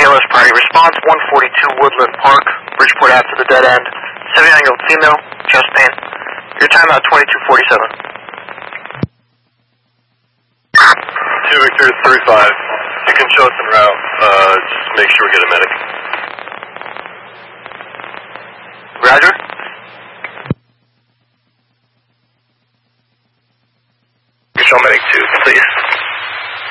BLS priority response, 142 Woodland Park, Bridgeport Ave to the dead end. 79-year-old female, chest pain. Your timeout 22:47. 2 Victor 35. You can show us en route. Just make sure we get a medic. Roger.